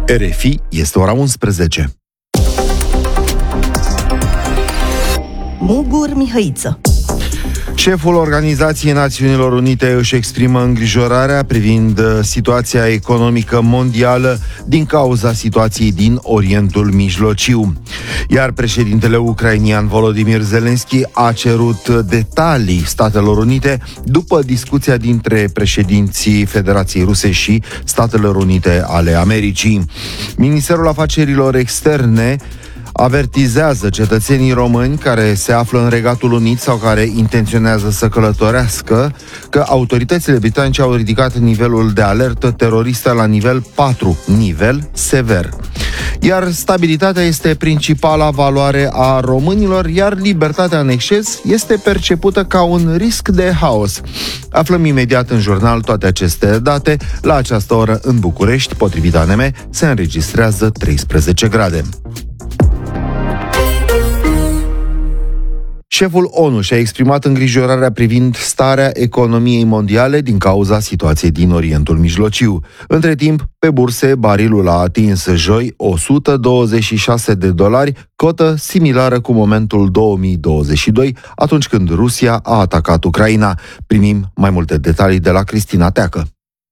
RFI, este ora 11. Mugur Mihăiță. Șeful Organizației Națiunilor Unite își exprimă îngrijorarea privind situația economică mondială din cauza situației din Orientul Mijlociu. Iar președintele ucrainian Volodymyr Zelensky a cerut detalii Statelor Unite după discuția dintre președinții Federației Ruse și Statelor Unite ale Americii. Ministerul Afacerilor Externe avertizează cetățenii români care se află în Regatul Unit sau care intenționează să călătorească că autoritățile britanice au ridicat nivelul de alertă teroristă la nivel 4, nivel sever. Iar stabilitatea este principala valoare a românilor, iar libertatea în exces este percepută ca un risc de haos. Aflăm imediat în jurnal toate aceste date. La această oră în București, potrivit ANM, se înregistrează 13 grade. Șeful ONU și-a exprimat îngrijorarea privind starea economiei mondiale din cauza situației din Orientul Mijlociu. Între timp, pe burse, barilul a atins joi $126, cotă similară cu momentul 2022, atunci când Rusia a atacat Ucraina. Primim mai multe detalii de la Cristina Teacă.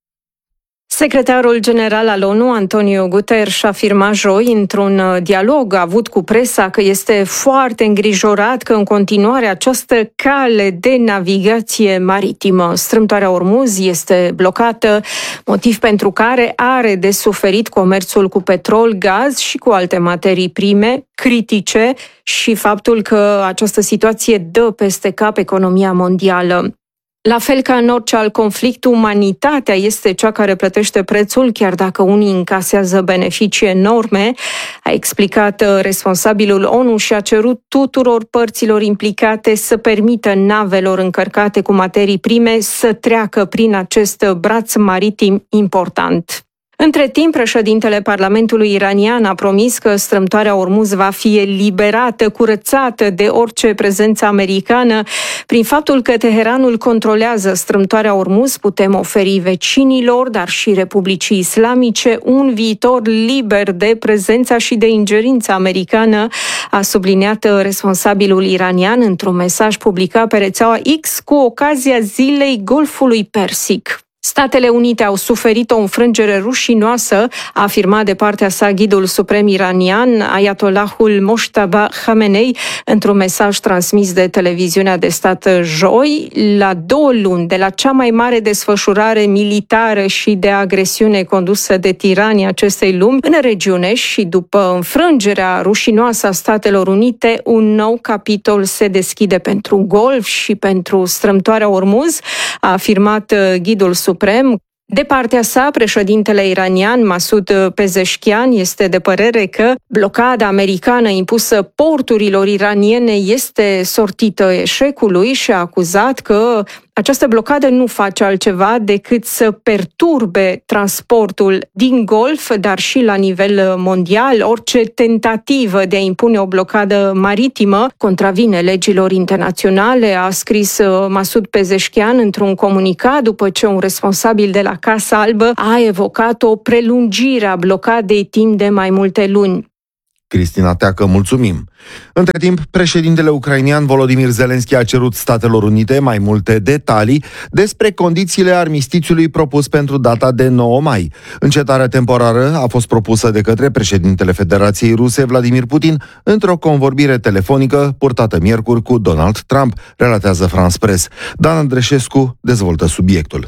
Secretarul general al ONU, Antonio Guterres, a afirmat joi într-un dialog avut cu presa că este foarte îngrijorat că în continuare această cale de navigație maritimă, strâmtoarea Ormuz, este blocată, motiv pentru care are de suferit comerțul cu petrol, gaz și cu alte materii prime critice și faptul că această situație dă peste cap economia mondială. La fel ca în orice alt conflict, umanitatea este cea care plătește prețul, chiar dacă unii încasează beneficii enorme, a explicat responsabilul ONU și a cerut tuturor părților implicate să permită navelor încărcate cu materii prime să treacă prin acest braț maritim important. Între timp, președintele Parlamentului iranian a promis că strâmtoarea Ormuz va fi eliberată, curățată de orice prezență americană. Prin faptul că Teheranul controlează strâmtoarea Ormuz, putem oferi vecinilor, dar și Republicii Islamice, un viitor liber de prezența și de ingerința americană, a subliniat responsabilul iranian într-un mesaj publicat pe rețeaua X cu ocazia Zilei Golfului Persic. Statele Unite au suferit o înfrângere rușinoasă, a afirmat de partea sa ghidul suprem iranian, Ayatollahul Mojtaba Khamenei, într-un mesaj transmis de televiziunea de stat joi. La 2 luni de la cea mai mare desfășurare militară și de agresiune condusă de tiranii acestei lumi în regiune și după înfrângerea rușinoasă a Statelor Unite, un nou capitol se deschide pentru Golf și pentru strâmtoarea Ormuz, a afirmat ghidul suprem. De partea sa, președintele iranian Masoud Pezeshkian este de părere că blocada americană impusă porturilor iraniene este sortită eșecului și a acuzat că această blocadă nu face altceva decât să perturbe transportul din Golf, dar și la nivel mondial. Orice tentativă de a impune o blocadă maritimă contravine legilor internaționale, a scris Masoud Pezeshkian într-un comunicat după ce un responsabil de la Casa Albă a evocat o prelungire a blocadei timp de mai multe luni. Cristina Teacă, mulțumim! Între timp, președintele ucrainian Volodymyr Zelensky a cerut Statelor Unite mai multe detalii despre condițiile armistițiului propus pentru data de 9 mai. Încetarea temporară a fost propusă de către președintele Federației Ruse, Vladimir Putin, într-o convorbire telefonică purtată miercuri cu Donald Trump, relatează France Press. Dan Andreșescu dezvoltă subiectul.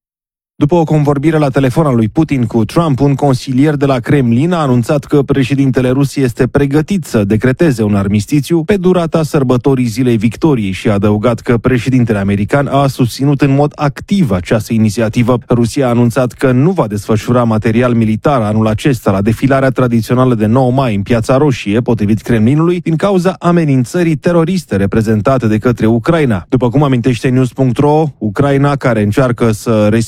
După o convorbire la telefon a lui Putin cu Trump, un consilier de la Kremlin a anunțat că președintele Rusiei este pregătit să decreteze un armistițiu pe durata sărbătorii Zilei Victoriei și a adăugat că președintele american a susținut în mod activ această inițiativă. Rusia a anunțat că nu va desfășura material militar anul acesta la defilarea tradițională de 9 mai în Piața Roșie, potrivit Kremlinului, din cauza amenințării teroriste reprezentate de către Ucraina. După cum amintește News.ro, Ucraina, care încearcă să respingă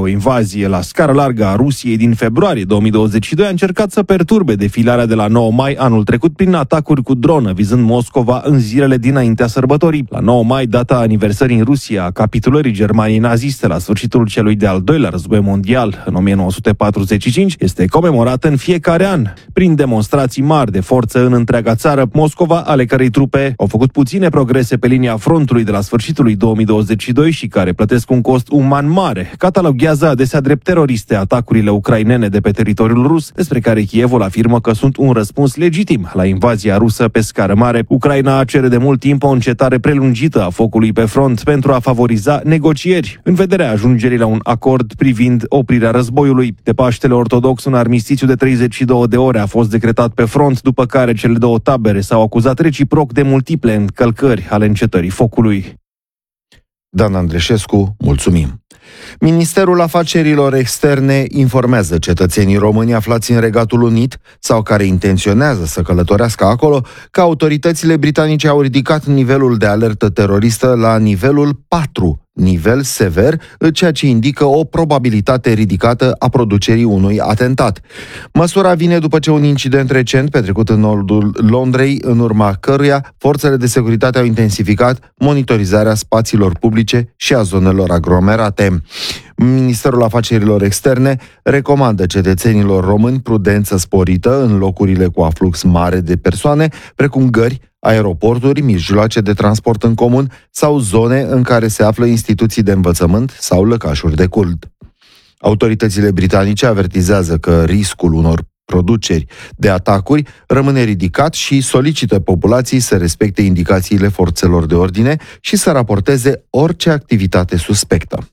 O invazie la scară largă a Rusiei din februarie 2022 a încercat să perturbe defilarea de la 9 mai anul trecut prin atacuri cu dronă, vizând Moscova în zilele dinaintea sărbătorii. La 9 mai, data aniversării în Rusia a capitulării Germaniei naziste la sfârșitul celui de-al doilea război mondial, în 1945, este comemorată în fiecare an, prin demonstrații mari de forță în întreaga țară. Moscova, ale cărei trupe au făcut puține progrese pe linia frontului de la sfârșitul lui 2022 și care plătesc un cost uman mare, cataloghează adesea drept teroriste atacurile ucrainene de pe teritoriul rus, despre care Kievul afirmă că sunt un răspuns legitim la invazia rusă pe scară mare. Ucraina cere de mult timp o încetare prelungită a focului pe front pentru a favoriza negocieri, în vederea ajungerii la un acord privind oprirea războiului. De Paștele Ortodox, un armistițiu de 32 de ore a fost decretat pe front, după care cele două tabere s-au acuzat reciproc de multiple încălcări ale încetării focului. Dan Andreșescu, mulțumim. Ministerul Afacerilor Externe informează cetățenii români aflați în Regatul Unit sau care intenționează să călătorească acolo că autoritățile britanice au ridicat nivelul de alertă teroristă la nivelul 4, nivel sever, ceea ce indică o probabilitate ridicată a producerii unui atentat. Măsura vine după ce un incident recent petrecut în nordul Londrei, în urma căruia forțele de securitate au intensificat monitorizarea spațiilor publice și a zonelor aglomerate. Ministerul Afacerilor Externe recomandă cetățenilor români prudență sporită în locurile cu aflux mare de persoane, precum gări, aeroporturi, mijloace de transport în comun sau zone în care se află instituții de învățământ sau lăcașuri de cult. Autoritățile britanice avertizează că riscul unor produceri de atacuri rămâne ridicat și solicită populației să respecte indicațiile forțelor de ordine și să raporteze orice activitate suspectă.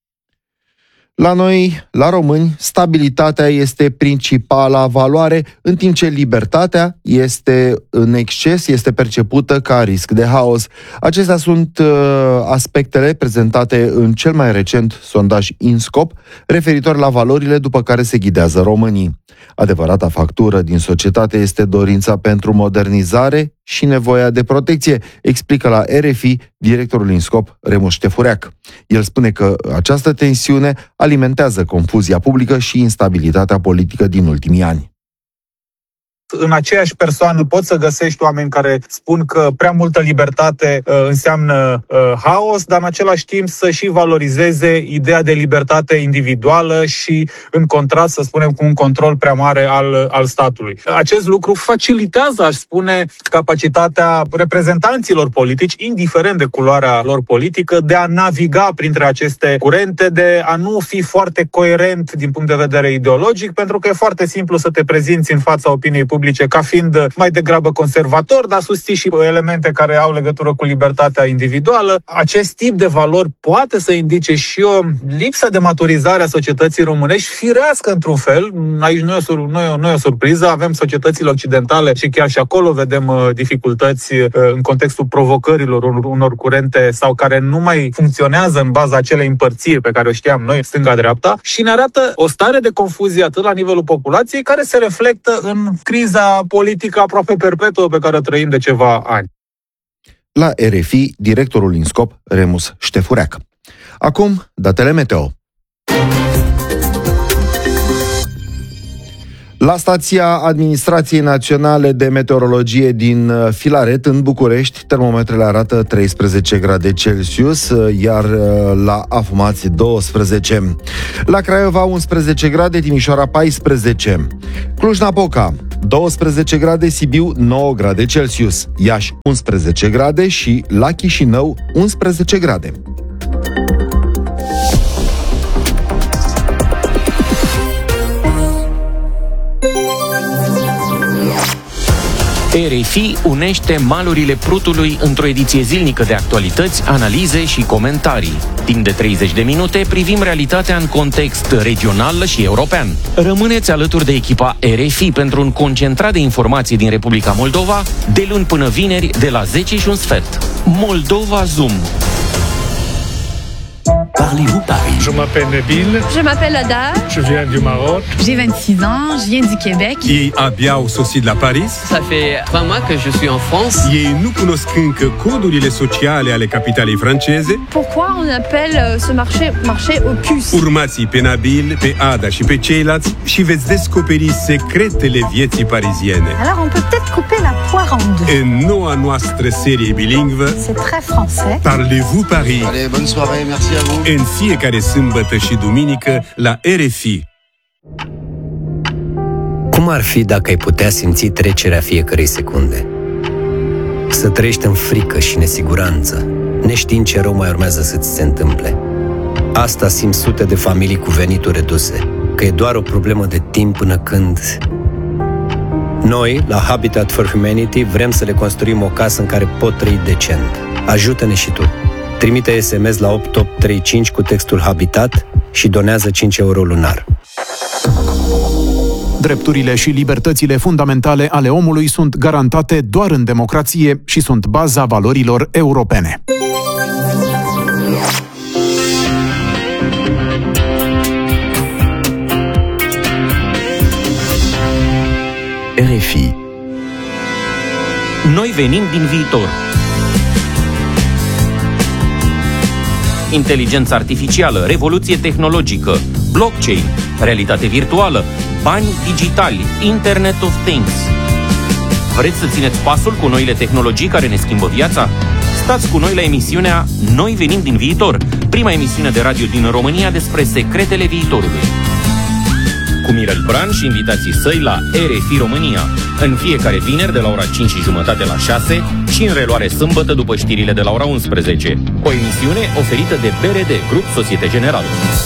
La noi, la români, stabilitatea este principala valoare, în timp ce libertatea este în exces, este percepută ca risc de haos. Acestea sunt aspectele prezentate în cel mai recent sondaj INSCOP, referitor la valorile după care se ghidează românii. Adevărata factură din societate este dorința pentru modernizare și nevoia de protecție, explică la RFI directorul INSCOP, Remus Ștefureac. El spune că această tensiune alimentează confuzia publică și instabilitatea politică din ultimii ani. În aceeași persoană poți să găsești oameni care spun că prea multă libertate înseamnă haos, dar în același timp să și valorizeze ideea de libertate individuală și în contrast, să spunem, cu un control prea mare al statului. Acest lucru facilitează, aș spune, capacitatea reprezentanților politici, indiferent de culoarea lor politică, de a naviga printre aceste curente, de a nu fi foarte coerent din punct de vedere ideologic, pentru că e foarte simplu să te prezinți în fața opiniei publice ca fiind mai degrabă conservator, dar susții și elemente care au legătură cu libertatea individuală. Acest tip de valori poate să indice și o lipsă de maturizare a societății românești, firească într-un fel. Aici nu e o surpriză, avem societățile occidentale și chiar și acolo vedem dificultăți în contextul provocărilor unor curente sau care nu mai funcționează în baza acelei împărțiri pe care o știam noi, stânga-dreapta, și ne arată o stare de confuzie atât la nivelul populației, care se reflectă în criza politică aproape perpetuă pe care o trăim de ceva ani. La RFI, directorul INSCOP, Remus Ștefureac. Acum, datele meteo. La stația Administrației Naționale de Meteorologie din Filaret, în București, termometrele arată 13 grade Celsius, iar la Afumați 12. La Craiova 11 grade, Timișoara 14. Cluj-Napoca 12 grade, Sibiu 9 grade Celsius, Iași 11 grade și la Chișinău 11 grade. RFI unește malurile Prutului într-o ediție zilnică de actualități, analize și comentarii. Timp de 30 de minute privim realitatea în context regional și european. Rămâneți alături de echipa RFI pentru un concentrat de informații din Republica Moldova, de luni până vineri, de la 10:15. Moldova Zoom. parlez-vous Paris? Je m'appelle Nabil. Je m'appelle Ada. Je viens du Maroc. J'ai 26 ans, je viens du Québec. Ei abia au sosit la Paris. Ça fait 3 mois que je suis en France. Ei nu cunosc încă codurile sociale ale capitalei franceze. Pourquoi on appelle ce marché aux puces? Urmați pe Nabil, pe Ada și pe ceilalți și veți descoperi secretele vieții pariziene. Alors on peut peut-être couper la poire en deux. În noua noastră serie bilingvă, C'est très français. Parlez-vous Paris? Allez, bonne soirée, merci à vous. În fiecare sâmbătă și duminică la RFI. Cum ar fi dacă ai putea simți trecerea fiecărei secunde? Să trăiești în frică și nesiguranță, neștiind ce rău mai urmează să-ți se întâmple. Asta simt sute de familii cu venituri reduse, că e doar o problemă de timp până când... Noi, la Habitat for Humanity, vrem să le construim o casă în care pot trăi decent. Ajută-ne și tu! Trimite SMS la 8835 cu textul Habitat și donează 5 euro lunar. Drepturile și libertățile fundamentale ale omului sunt garantate doar în democrație și sunt baza valorilor europene. RFI. Noi venim din viitor. Inteligență artificială, revoluție tehnologică, blockchain, realitate virtuală, bani digitali, Internet of Things. Vreți să țineți pasul cu noile tehnologii care ne schimbă viața? Stați cu noi la emisiunea Noi venim din viitor, prima emisiune de radio din România despre secretele viitorului. Cu Mirel Bran și invitații săi la RFI România, în fiecare vineri de la ora 5:30 la 6 și în reluare sâmbătă după știrile de la ora 11. O emisiune oferită de BRD, Grup Societe Generală.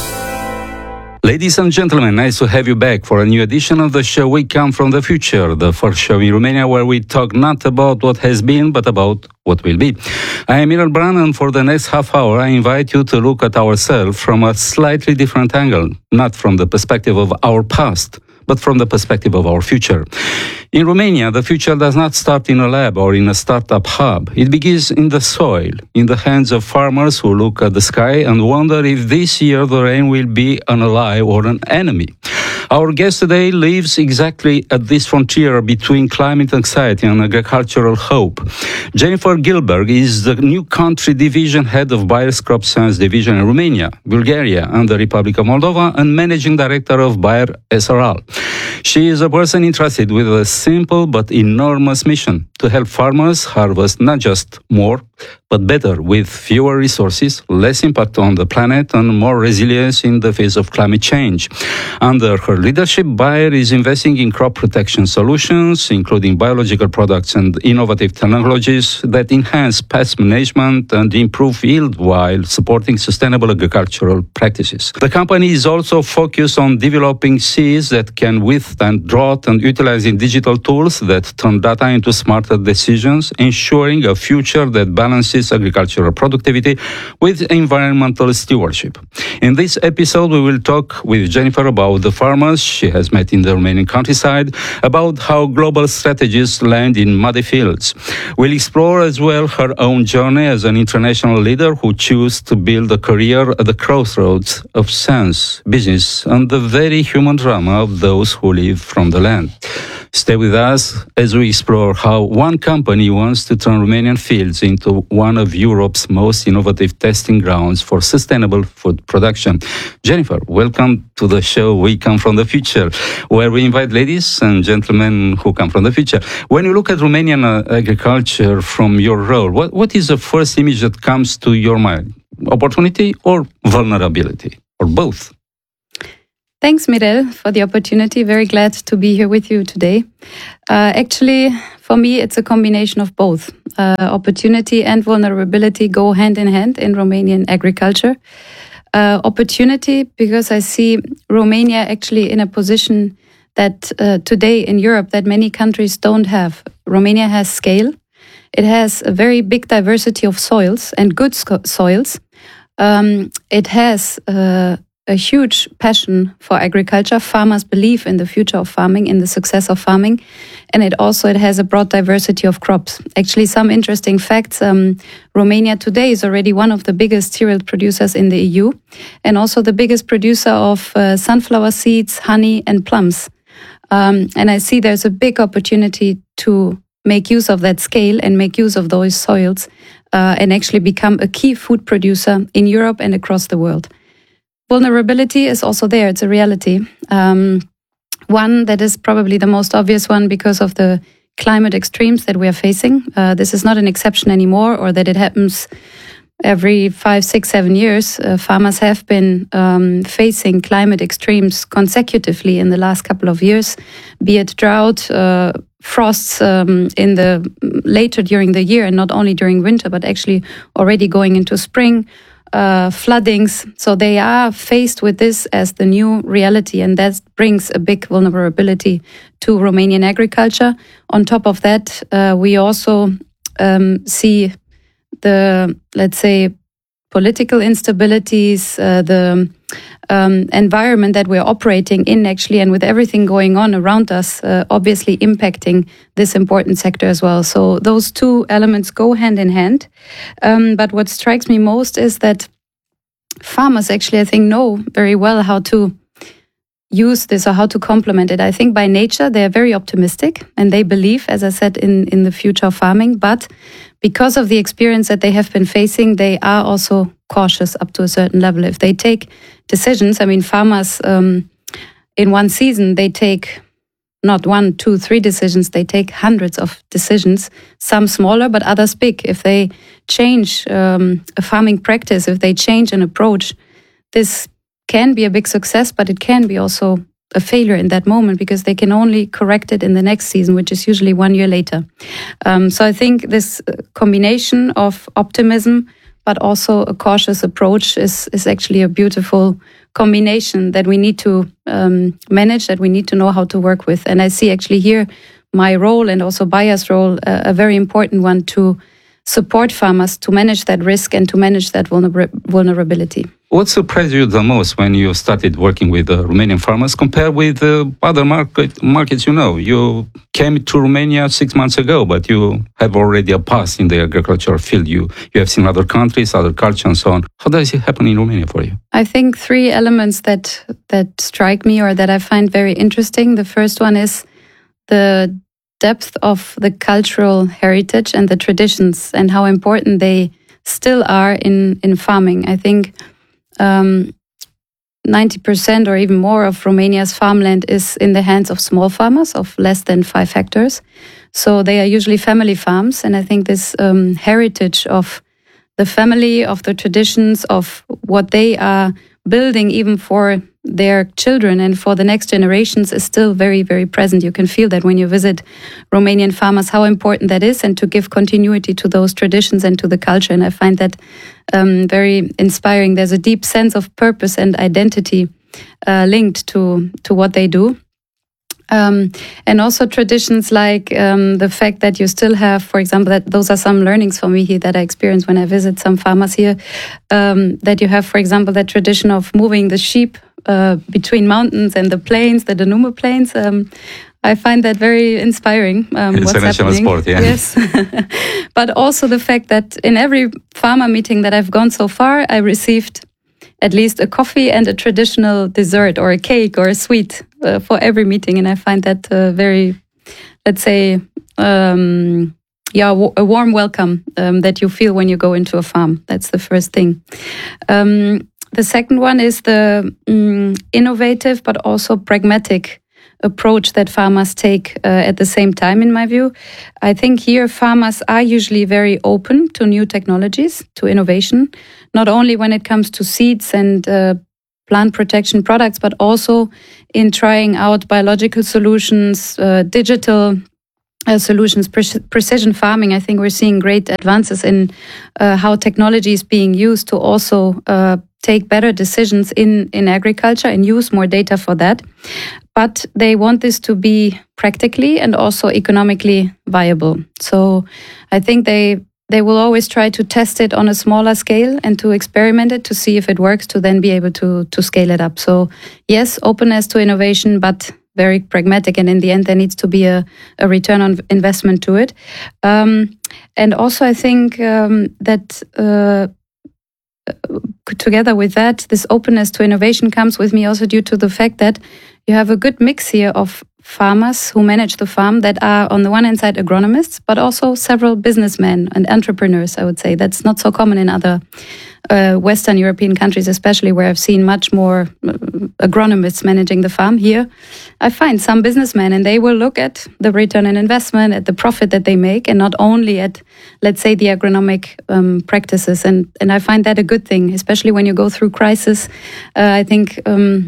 Ladies and gentlemen, nice to have you back for a new edition of the show We Come From The Future, the first show in Romania where we talk not about what has been, but about what will be. I am Mirel Bran, and for the next half hour I invite you to look at ourselves from a slightly different angle, not from the perspective of our past, but from the perspective of our future. In Romania, the future does not start in a lab or in a startup hub. It begins in the soil, in the hands of farmers who look at the sky and wonder if this year the rain will be an ally or an enemy. Our guest today lives exactly at this frontier between climate anxiety and agricultural hope. Jennifer Gilberg is the new country division head of Bayer's Crop Science Division in Romania, Bulgaria, and the Republic of Moldova, and managing director of Bayer SRL. She is a person entrusted with a simple but enormous mission to help farmers harvest not just more, but better, with fewer resources, less impact on the planet, and more resilience in the face of climate change. Under her leadership, Bayer is investing in crop protection solutions, including biological products and innovative technologies that enhance pest management and improve yield while supporting sustainable agricultural practices. The company is also focused on developing seeds that can withstand drought and utilizing digital tools that turn data into smarter decisions, ensuring a future that balances agricultural productivity with environmental stewardship. In this episode, we will talk with Jennifer about the farmers she has met in the Romanian countryside, about how global strategies land in muddy fields. We'll explore as well her own journey as an international leader who chose to build a career at the crossroads of science, business, and the very human drama of those who live from the land. Stay with us as we explore how one company wants to turn Romanian fields into one of Europe's most innovative testing grounds for sustainable food production. Jennifer, welcome to the show We Come From The Future, where we invite ladies and gentlemen who come from the future. When you look at Romanian agriculture from your role, what is the first image that comes to your mind? Opportunity or vulnerability, or both? Thanks, Mirel, for the opportunity. Very glad to be here with you today. Actually, for me, it's a combination of both. Opportunity and vulnerability go hand in hand in Romanian agriculture. Opportunity, because I see Romania actually in a position that today in Europe that many countries don't have. Romania has scale. It has a very big diversity of soils and good soils. It has a huge passion for agriculture. Farmers believe in the future of farming, in the success of farming, and it has a broad diversity of crops. Actually, some interesting facts. Romania today is already one of the biggest cereal producers in the EU, and also the biggest producer of sunflower seeds, honey, and plums. And I see there's a big opportunity to make use of that scale and make use of those soils and actually become a key food producer in Europe and across the world. Vulnerability is also there. It's a reality. One that is probably the most obvious one because of the climate extremes that we are facing. This is not an exception anymore, or that it happens every 5, 6, 7 years. Farmers have been facing climate extremes consecutively in the last couple of years, be it drought, frosts later during the year, and not only during winter, but actually already going into spring, floodings. So they are faced with this as the new reality, and that brings a big vulnerability to Romanian agriculture. On top of that, we also see the, let's say, political instabilities, the environment that we're operating in actually, and with everything going on around us, obviously impacting this important sector as well. So those two elements go hand in hand. But what strikes me most is that farmers actually, I think, know very well how to use this or how to complement it. I think by nature, they're very optimistic and they believe, as I said, in the future of farming. But because of the experience that they have been facing, they are also cautious up to a certain level. If they take decisions, I mean, farmers in one season, they take not 1, 2, 3 decisions, they take hundreds of decisions, some smaller, but others big. If they change a farming practice, if they change an approach, this can be a big success, but it can be also a failure in that moment because they can only correct it in the next season, which is usually 1 year later. So I think this combination of optimism, but also a cautious approach is actually a beautiful combination that we need to manage, that we need to know how to work with. And I see actually here my role and also Baya's role, a very important one to support farmers to manage that risk and to manage that vulnerability. What surprised you the most when you started working with Romanian farmers compared with other markets? You came to Romania 6 months ago, but you have already a past in the agricultural field. You have seen other countries, other cultures, and so on. How does it happen in Romania for you? I think 3 elements that strike me or that I find very interesting. The first one is the depth of the cultural heritage and the traditions and how important they still are in farming. I think 90% or even more of Romania's farmland is in the hands of small farmers of less than 5 hectares. So they are usually family farms. And I think this heritage of the family, of the traditions, of what they are building even for their children and for the next generations is still very, very present. You can feel that when you visit Romanian farmers, how important that is, and to give continuity to those traditions and to the culture. And I find that very inspiring. There's a deep sense of purpose and identity linked to what they do. And also traditions like the fact that you still have, for example, that those are some learnings for me here that I experience when I visit some farmers here, that you have, for example, that tradition of moving the sheep between mountains and the plains, the Danube plains. I find that very inspiring. It's a national sport, yeah. Yes. But also the fact that in every farmer meeting that I've gone so far, I received at least a coffee and a traditional dessert or a cake or a sweet for every meeting. And I find that very, let's say, a warm welcome that you feel when you go into a farm. That's the first thing. The second one is the innovative but also pragmatic approach that farmers take at the same time, in my view. I think here farmers are usually very open to new technologies, to innovation, not only when it comes to seeds and plant protection products, but also in trying out biological solutions, digital solutions, precision farming. I think we're seeing great advances in how technology is being used to also take better decisions in agriculture and use more data for that. But they want this to be practically and also economically viable. So I think they they will always try to test it on a smaller scale and to experiment it to see if it works, to then be able to scale it up. So yes, openness to innovation, but very pragmatic. And in the end, there needs to be a return on investment to it. And also, I think that together with that, this openness to innovation comes with me also due to the fact that you have a good mix here of farmers who manage the farm that are on the one hand side agronomists, but also several businessmen and entrepreneurs, I would say. That's not so common in other Western European countries, especially where I've seen much more agronomists managing the farm. Here, I find some businessmen, and they will look at the return on investment, at the profit that they make, and not only at, let's say, the agronomic practices. And I find that a good thing, especially when you go through crisis. I think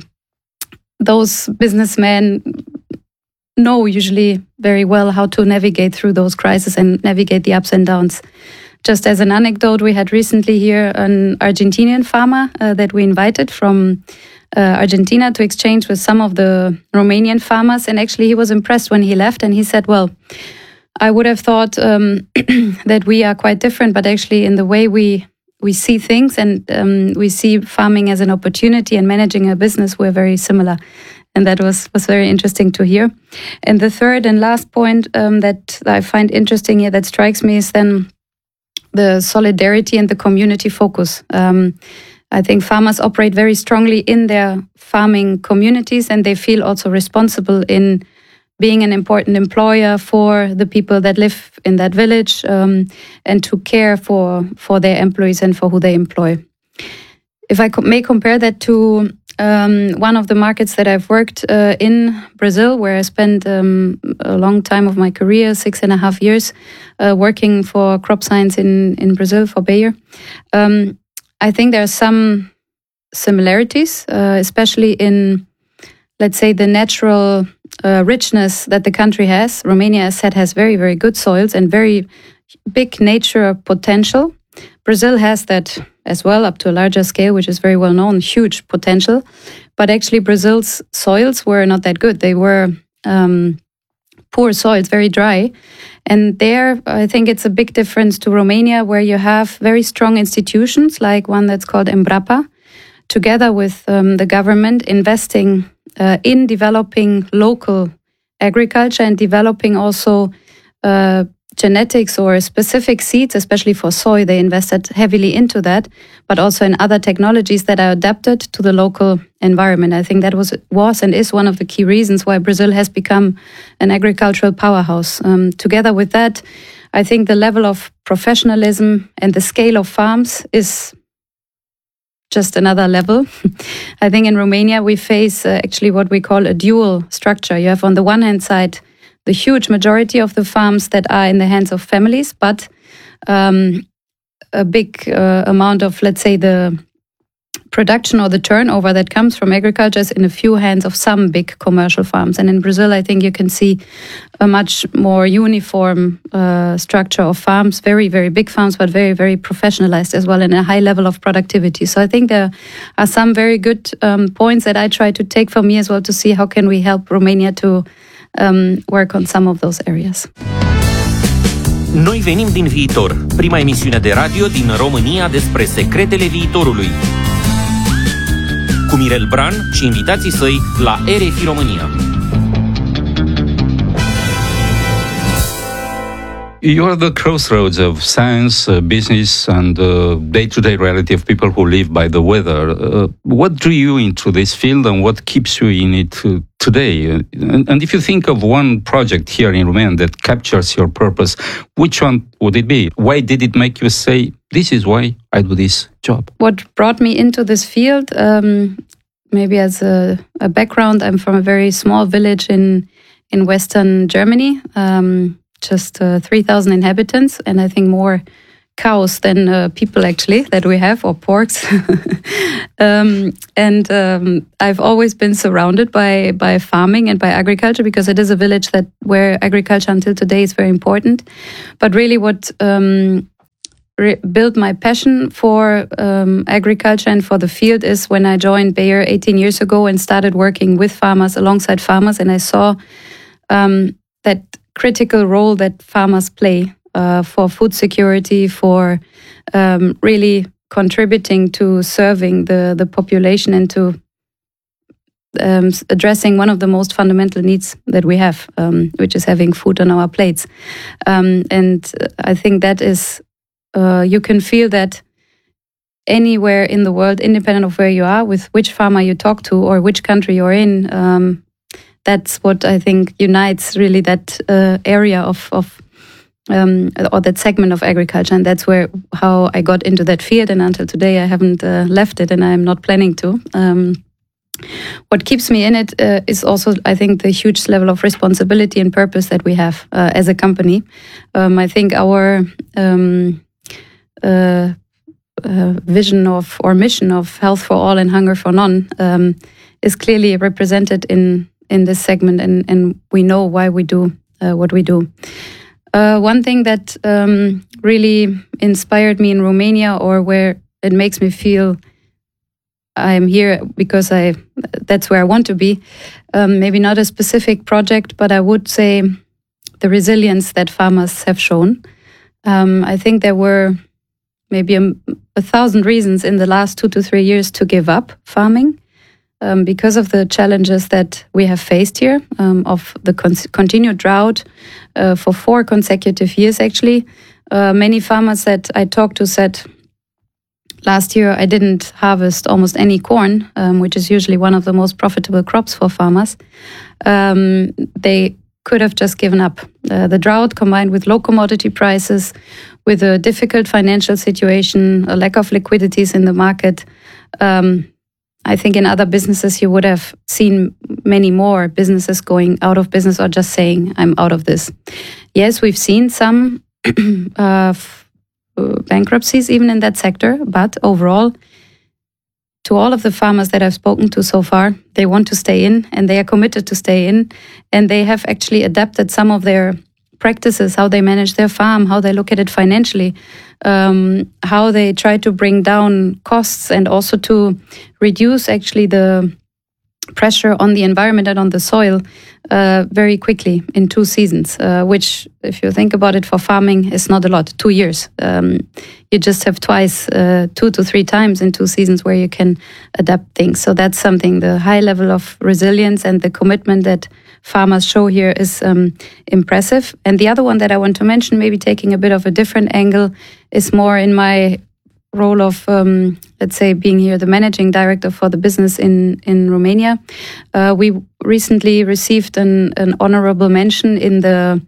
those businessmen know usually very well how to navigate through those crises and navigate the ups and downs. Just as an anecdote, we had recently here an Argentinian farmer that we invited from Argentina to exchange with some of the Romanian farmers. And actually he was impressed when he left, and he said, well, I would have thought that we are quite different, but actually in the way we see things and we see farming as an opportunity and managing a business, we're very similar. And that was very interesting to hear. And the third and last point that I find interesting here that strikes me is then the solidarity and the community focus. I think farmers operate very strongly in their farming communities, and they feel also responsible in being an important employer for the people that live in that village, and to care for their employees and for who they employ. If I may compare that to one of the markets that I've worked in, Brazil, where I spent a long time of my career, 6.5 years, working for crop science in Brazil for Bayer. I think there are some similarities, especially in, let's say, the natural richness that the country has. Romania, as said, has very, very good soils and very big nature potential. Brazil has that as well, up to a larger scale, which is very well known, huge potential. But actually, Brazil's soils were not that good. They were poor soils, very dry. And there, I think it's a big difference to Romania, where you have very strong institutions, like one that's called Embrapa, together with the government investing in developing local agriculture and developing also genetics or specific seeds, especially for soy. They invested heavily into that, but also in other technologies that are adapted to the local environment. I think that was and is one of the key reasons why Brazil has become an agricultural powerhouse. Together with that, I think the level of professionalism and the scale of farms is just another level. I think in Romania we face actually what we call a dual structure. You have on the one hand side the huge majority of the farms that are in the hands of families, but a big amount of, let's say, the production or the turnover that comes from agriculture is in a few hands of some big commercial farms. And in Brazil, I think you can see a much more uniform structure of farms, very, very big farms, but very, very professionalized as well, and a high level of productivity. So I think there are some very good points that I try to take from me as well to see how can we help Romania to work on some of those areas. Noi venim din viitor, prima emisiune de radio din România despre secretele viitorului. Cu Mirel Bran și invitații săi la RFI România. You are the crossroads of science, business, and day-to-day reality of people who live by the weather. What drew you into this field, and what keeps you in it today? And if you think of one project here in Romania that captures your purpose, which one would it be? Why did it make you say, this is why I do this job? What brought me into this field, maybe as a background, I'm from a very small village in Western Germany, just 3,000 inhabitants, and I think more cows than people actually that we have, or porks. I've always been surrounded by farming and by agriculture, because it is a village where agriculture until today is very important. But really what built my passion for agriculture and for the field is when I joined Bayer 18 years ago and started working with farmers, alongside farmers, and I saw that critical role that farmers play for food security, for really contributing to serving the population and to addressing one of the most fundamental needs that we have, which is having food on our plates. And I think that is, you can feel that anywhere in the world, independent of where you are, with which farmer you talk to or which country you're in. That's what I think unites really that area of or that segment of agriculture, and that's how I got into that field. And until today, I haven't left it, and I'm not planning to. What keeps me in it is also, I think, the huge level of responsibility and purpose that we have as a company. I think our vision of or mission of health for all and hunger for none is clearly represented in this segment, and we know why we do what we do. One thing that really inspired me in Romania, or where it makes me feel I'm here because that's where I want to be, maybe not a specific project, but I would say the resilience that farmers have shown. I think there were maybe 1,000 reasons in the last 2 to 3 years to give up farming because of the challenges that we have faced here, of the continued drought for 4 consecutive years, actually. Many farmers that I talked to said, last year I didn't harvest almost any corn, which is usually one of the most profitable crops for farmers. They could have just given up. The drought combined with low commodity prices, with a difficult financial situation, a lack of liquidities in the market. I think in other businesses you would have seen many more businesses going out of business or just saying, I'm out of this. Yes, we've seen some bankruptcies even in that sector, but overall, to all of the farmers that I've spoken to so far, they want to stay in and they are committed to stay in, and they have actually adapted some of their practices, how they manage their farm, how they look at it financially, how they try to bring down costs and also to reduce actually the pressure on the environment and on the soil very quickly in 2 seasons, which, if you think about it, for farming is not a lot. 2 years. You just have twice, 2 to 3 times in 2 seasons where you can adapt things. So that's something, the high level of resilience and the commitment that farmers show here is impressive. And the other one that I want to mention, maybe taking a bit of a different angle, is more in my role of, let's say, being here the managing director for the business in Romania. We recently received an honorable mention in the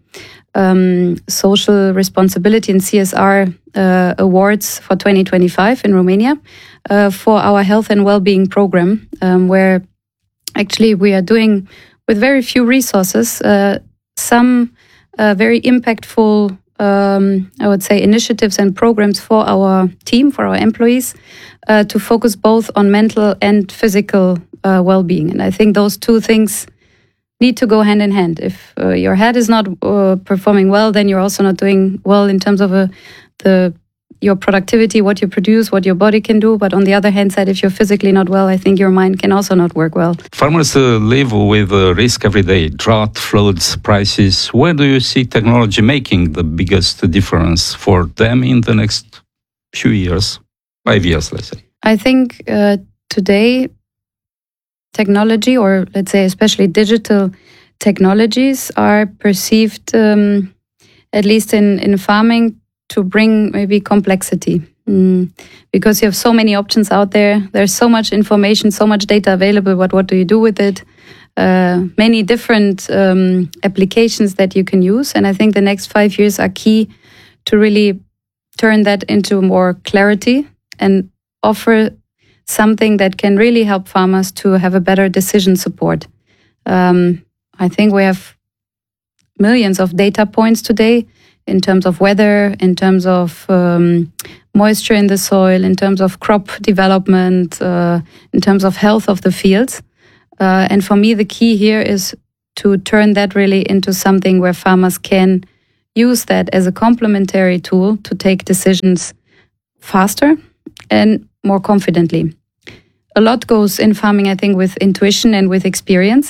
Social Responsibility and CSR Awards for 2025 in Romania for our health and well-being program, where actually we are doing, with very few resources, some very impactful I would say initiatives and programs for our team, for our employees, to focus both on mental and physical well-being. And I think those 2 things need to go hand in hand. If your head is not performing well, then you're also not doing well in terms of your productivity, what you produce, what your body can do. But on the other hand side, if you're physically not well, I think your mind can also not work well. Farmers live with risk every day, drought, floods, prices. Where do you see technology making the biggest difference for them in the next few years, 5 years, let's say? I think today, technology, or let's say especially digital technologies, are perceived, at least in farming, to bring maybe complexity, because you have so many options out there. There's so much information, so much data available, but what do you do with it? Many different applications that you can use. And I think the next 5 years are key to really turn that into more clarity and offer something that can really help farmers to have a better decision support. I think we have millions of data points today, in terms of weather, in terms of moisture in the soil, in terms of crop development, in terms of health of the fields. And for me, the key here is to turn that really into something where farmers can use that as a complementary tool to take decisions faster and more confidently. A lot goes in farming, I think, with intuition and with experience, and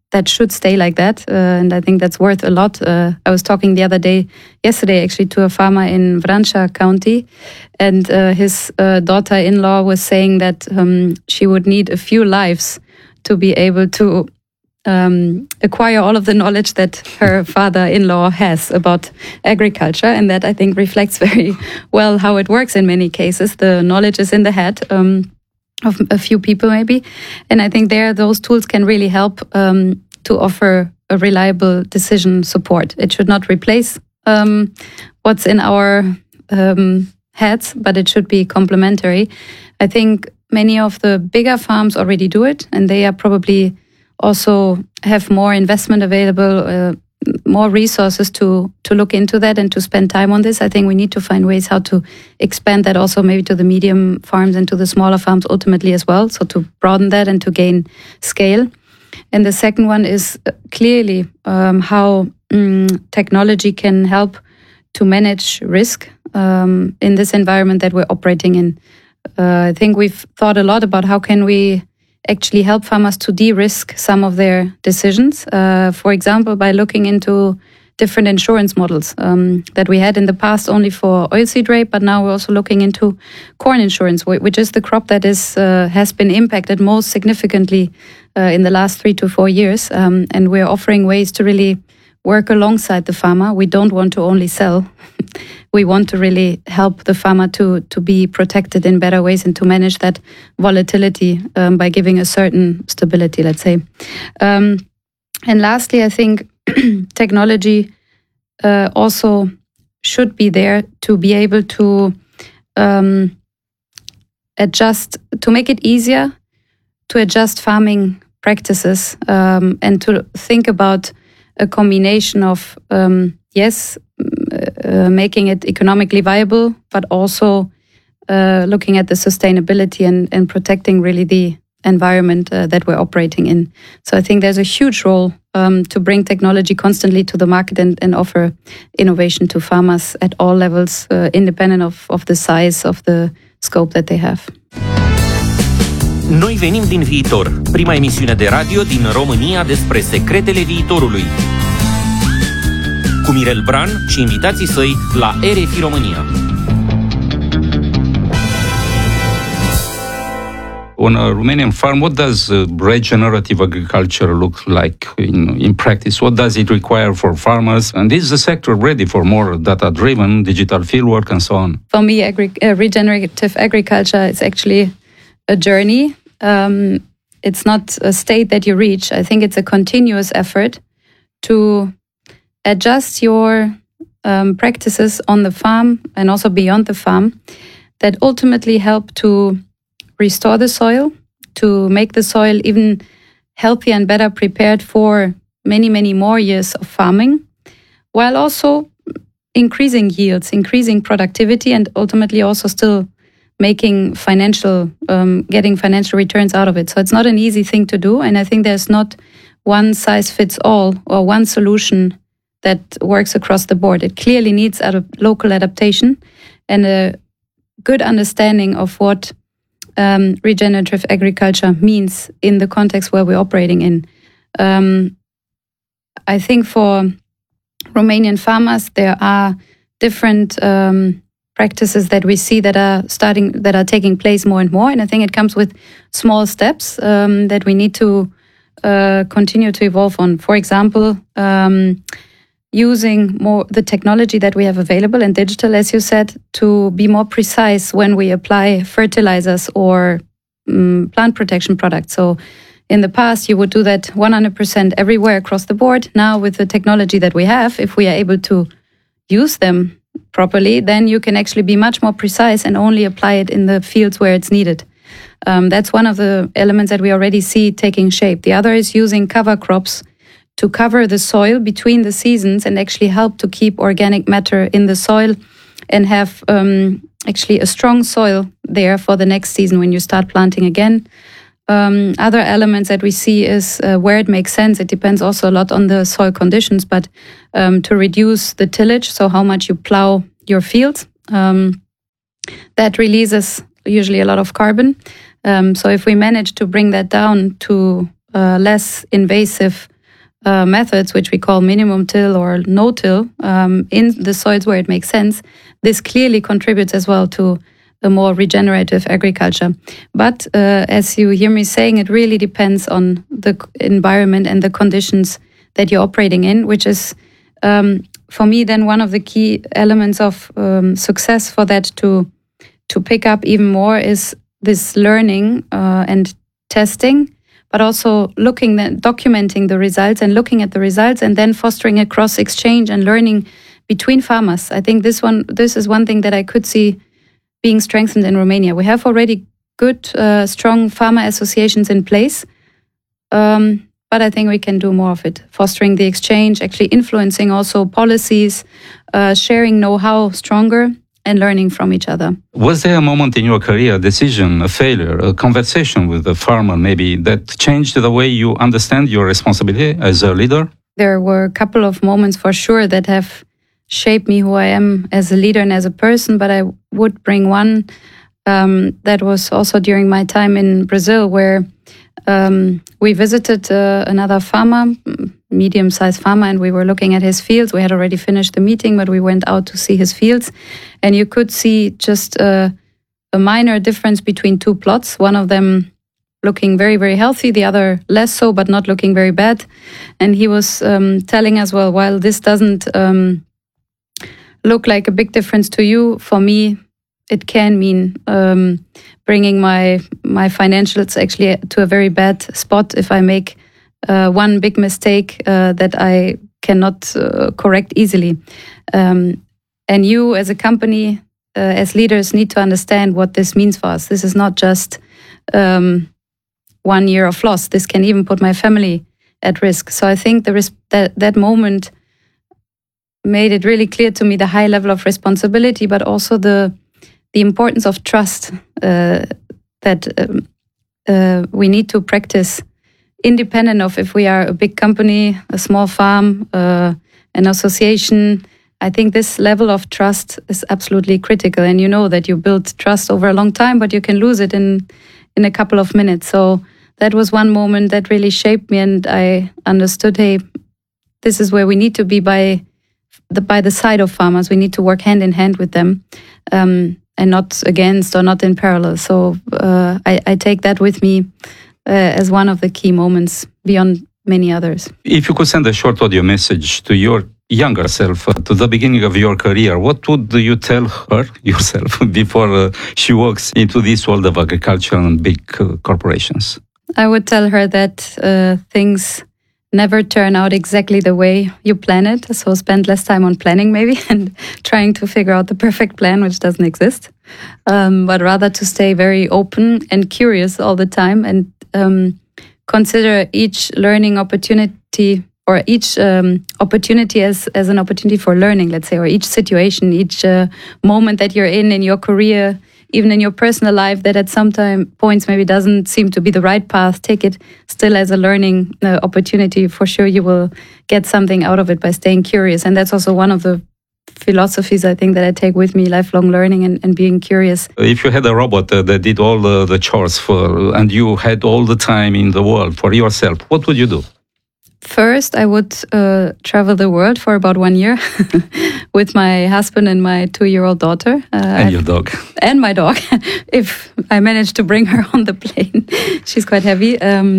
that should stay like that, and I think that's worth a lot. I was talking yesterday actually, to a farmer in Vrancea County, and his daughter-in-law was saying that she would need a few lives to be able to acquire all of the knowledge that her father-in-law has about agriculture, and that I think reflects very well how it works in many cases. The knowledge is in the head of a few people maybe, and I think those tools can really help to offer a reliable decision support. It should not replace what's in our heads, but it should be complementary. I think many of the bigger farms already do it, and they are probably also have more investment available, more resources to look into that and to spend time on this. I think we need to find ways how to expand that also maybe to the medium farms and to the smaller farms ultimately as well, so to broaden that and to gain scale. And the second one is clearly how technology can help to manage risk in this environment that we're operating in. I think we've thought a lot about how can we actually help farmers to de-risk some of their decisions. For example, by looking into different insurance models that we had in the past only for oilseed rape, but now we're also looking into corn insurance, which is the crop that has been impacted most significantly in the last 3 to 4 years. And we're offering ways to really work alongside the farmer. We don't want to only sell. We want to really help the farmer to be protected in better ways and to manage that volatility by giving a certain stability, let's say. And lastly, I think technology also should be there to be able to adjust, to make it easier to adjust farming practices and to think about a combination of, making it economically viable, but also looking at the sustainability and protecting really the environment that we're operating in. So I think there's a huge role to bring technology constantly to the market and offer innovation to farmers at all levels, independent of the size of the scope that they have. Noi venim din viitor, prima emisiune de radio din România despre secretele viitorului. Cu Mirel Bran și invitații săi la RFI România. On a Romanian farm, what does regenerative agriculture look like in practice? What does it require for farmers? And is the sector ready for more data-driven digital fieldwork and so on? For me, regenerative agriculture is actually a journey. It's not a state that you reach. I think it's a continuous effort to adjust your practices on the farm and also beyond the farm that ultimately help to restore the soil, to make the soil even healthier and better prepared for many, many more years of farming, while also increasing yields, increasing productivity, and ultimately also still making getting financial returns out of it. So it's not an easy thing to do. And I think there's not one size fits all or one solution that works across the board. It clearly needs local adaptation and a good understanding of what regenerative agriculture means in the context where we're operating in. I think for Romanian farmers, there are different practices that we see that are taking place more and more. And I think it comes with small steps that we need to continue to evolve on. For example, using more the technology that we have available and digital, as you said, to be more precise when we apply fertilizers or plant protection products. So in the past, you would do that 100% everywhere across the board. Now, with the technology that we have, if we are able to use them properly, then you can actually be much more precise and only apply it in the fields where it's needed. That's one of the elements that we already see taking shape. The other is using cover crops to cover the soil between the seasons and actually help to keep organic matter in the soil and have actually a strong soil there for the next season when you start planting again. Other elements that we see is where it makes sense. It depends also a lot on the soil conditions, but to reduce the tillage, so how much you plow your fields, that releases usually a lot of carbon. So if we manage to bring that down to less invasive methods, which we call minimum till or no-till, in the soils where it makes sense, this clearly contributes as well to a more regenerative agriculture. But as you hear me saying, it really depends on the environment and the conditions that you're operating in, which is, for me, then one of the key elements of success for that to pick up even more is this learning and testing, but also documenting the results and looking at the results and then fostering a cross-exchange and learning between farmers. I think this is one thing that I could see being strengthened in Romania. We have already good, strong farmer associations in place, but I think we can do more of it, fostering the exchange, actually influencing also policies, sharing know-how stronger, and learning from each other. Was there a moment in your career, a decision, a failure, a conversation with a farmer maybe that changed the way you understand your responsibility as a leader? There were a couple of moments for sure that have shaped me who I am as a leader and as a person, but I would bring one that was also during my time in Brazil, where we visited another farmer, medium-sized farmer, and we were looking at his fields. We had already finished the meeting, but we went out to see his fields, and you could see just a minor difference between two plots, one of them looking very, very healthy, the other less so, but not looking very bad. And he was telling us, well, while this doesn't look like a big difference to you, for me, it can mean bringing my financials actually to a very bad spot if I make one big mistake that I cannot correct easily. And you as a company, as leaders, need to understand what this means for us. This is not just 1 year of loss. This can even put my family at risk. So I think that moment made it really clear to me the high level of responsibility, but also the importance of trust that we need to practice, independent of if we are a big company, a small farm, an association. I think this level of trust is absolutely critical. And you know that you build trust over a long time, but you can lose it in a couple of minutes. So that was one moment that really shaped me, and I understood, hey, this is where we need to be by the side of farmers. We need to work hand in hand with them, and not against or not in parallel. So I take that with me as one of the key moments beyond many others. If you could send a short audio message to your younger self, to the beginning of your career, what would you tell her, yourself, before she walks into this world of agriculture and big corporations? I would tell her that things never turn out exactly the way you plan it. So spend less time on planning maybe and trying to figure out the perfect plan, which doesn't exist. But rather to stay very open and curious all the time, and consider each learning opportunity or each opportunity as an opportunity for learning, let's say, or each situation, each moment that you're in your career, even in your personal life, that at some points maybe doesn't seem to be the right path. Take it still as a learning opportunity. For sure, you will get something out of it by staying curious. And that's also one of the philosophies, I think, that I take with me, lifelong learning and being curious. If you had a robot that did all the chores and you had all the time in the world for yourself, what would you do? First, I would travel the world for about 1 year with my husband and my 2-year-old daughter. And your dog. And my dog, if I managed to bring her on the plane. She's quite heavy.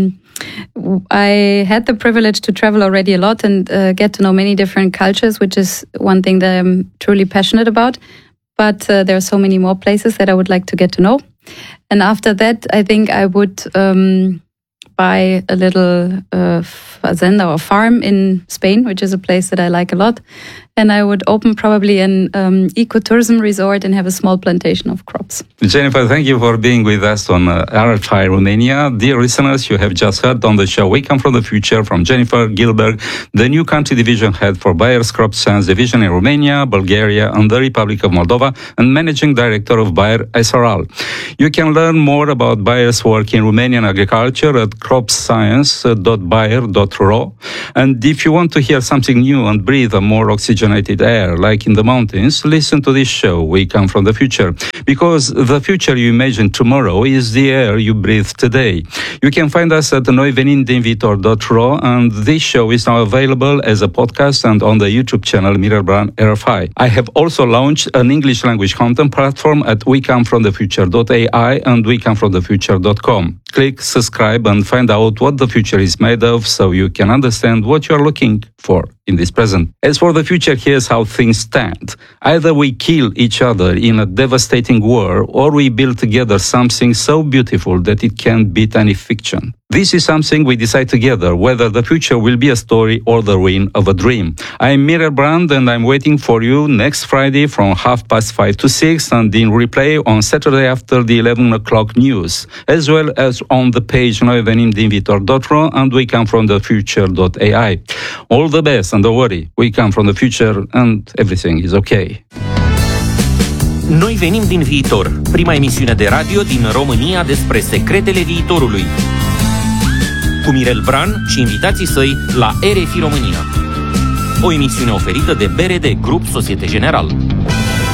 I had the privilege to travel already a lot and get to know many different cultures, which is one thing that I'm truly passionate about. But there are so many more places that I would like to get to know. And after that, I think I would buy a little fazenda or farm in Spain, which is a place that I like a lot. And I would open probably an ecotourism resort and have a small plantation of crops. Jennifer, thank you for being with us on RFI Romania. Dear listeners, you have just heard on the show We Come From the Future from Jennifer Gilberg, the new country division head for Bayer's Crop Science Division in Romania, Bulgaria, and the Republic of Moldova, and managing director of Bayer SRL. You can learn more about Bayer's work in Romanian agriculture at cropscience.bayer.ro. And if you want to hear something new and breathe a more oxygen oxygenated air, like in the mountains, listen to this show, We Come From The Future, because the future you imagine tomorrow is the air you breathe today. You can find us at noivenimdinvitor.ro, and this show is now available as a podcast and on the YouTube channel Mirel Bran RFI. I have also launched an English language content platform at wecomefromthefuture.ai and wecomefromthefuture.com. Click, subscribe, and find out what the future is made of so you can understand what you are looking for in this present. As for the future, here's how things stand. Either we kill each other in a devastating war, or we build together something so beautiful that it can't beat any fiction. This is something we decide together, whether the future will be a story or the ruin of a dream. I'm Mirel Brand, and I'm waiting for you next Friday from 5:30 to 6, and in replay on Saturday after the 11 o'clock news, as well as on the page noivenimdinvitor.ro and wecomefromthefuture.ai. All the best, and don't worry, we come from the future and everything is okay. Noi venim din viitor, prima emisiune de radio din România despre secretele viitorului. Cu Mirel Bran și invitații săi la RFI România. O emisiune oferită de BRD Grup Societe Generale.